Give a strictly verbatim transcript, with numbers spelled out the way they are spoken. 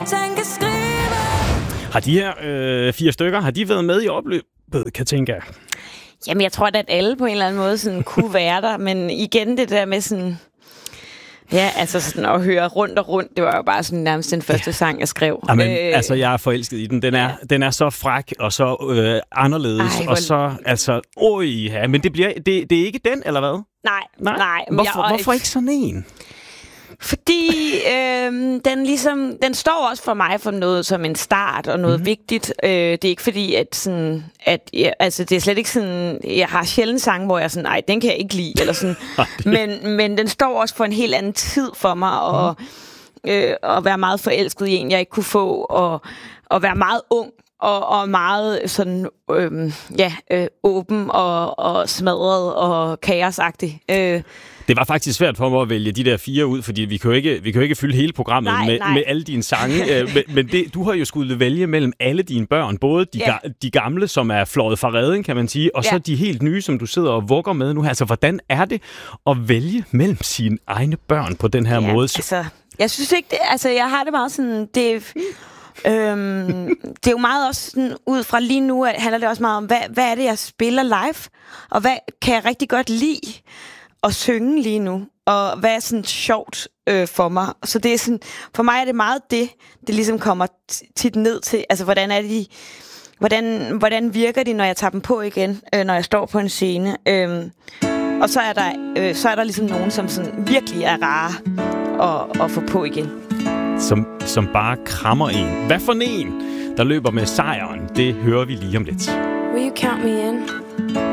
Katinka skriver. Har de her øh, fire stykker, har de været med i opløbet, Katinka? Jamen, jeg tror, at alle på en eller anden måde sådan, kunne være der, men igen det der med sådan... Ja, altså sådan at høre rundt og rundt, det var jo bare sådan nærmest den første ja. sang, jeg skrev. Jamen, øh, altså, jeg er forelsket i den. Den er, ja. den er så fræk og så øh, anderledes, Ej, hvor... og så, altså, oj, ja, men det, bliver, det, det er ikke den, eller hvad? Nej, nej. nej hvorfor, jeg, hvorfor ikke sådan en? Fordi øh, den ligesom, den står også for mig for noget som en start og noget mm. vigtigt. Øh, det er ikke fordi, at sådan, at jeg, altså det er slet ikke sådan, jeg har sjældent sange, hvor jeg er sådan, nej, den kan jeg ikke lide, eller sådan. men, men den står også for en helt anden tid for mig, og mm. øh, at være meget forelsket i en, jeg ikke kunne få, og, og være meget ung, og, og meget sådan, øh, ja, øh, åben og, og smadret og kaosagtig. Øh, Det var faktisk svært for mig at vælge de der fire ud, fordi vi kan jo ikke, vi kan jo ikke fylde hele programmet nej, med, nej. med alle dine sange. men men det, du har jo skulle vælge mellem alle dine børn, både de, yeah. ga, de gamle, som er fløjet fra reden, kan man sige, og yeah. så de helt nye, som du sidder og vugger med nu her. Altså, hvordan er det at vælge mellem sine egne børn på den her ja, måde? Altså, jeg synes ikke, det, altså, jeg har det meget sådan, det Øhm, det er jo meget også sådan, ud fra lige nu, at handler det også meget om, hvad, hvad er det, jeg spiller live, og hvad kan jeg rigtig godt lide at synge lige nu, og hvad er sådan sjovt øh, for mig. Så det er sådan, for mig er det meget det, det ligesom kommer tit ned til, altså hvordan er de, hvordan, hvordan virker de, når jeg tager dem på igen, øh, når jeg står på en scene. Øhm, og så er der, øh, så er der ligesom nogen, som sådan virkelig er rare at, at få på igen. Som, som bare krammer en. Hvad for en, der løber med sejren, det hører vi lige om lidt. Will you count me in?